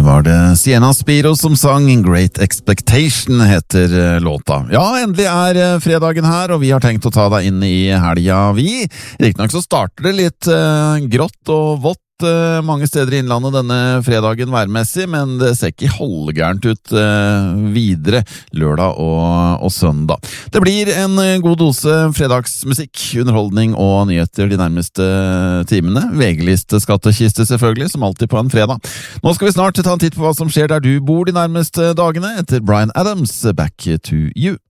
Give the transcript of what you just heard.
var det Sienna Spiro som sang Great Expectation heter låta. Ja, endelig fredagen her, og vi har tenkt å ta deg inn i helga vi. Riktignok så starter det litt grått og vått mange steder i innlandet denne fredagen værmessig, men det ser ikke halvgærent ut videre lørdag og søndag. Det blir en god dose fredagsmusikk, underholdning og nyheter de nærmeste timene. VG-liste skattekiste selvfølgelig, som alltid på en fredag. Nå skal vi snart ta en titt på hva som skjer der du bor de nærmeste dagene, etter Bryan Adams, Back to You.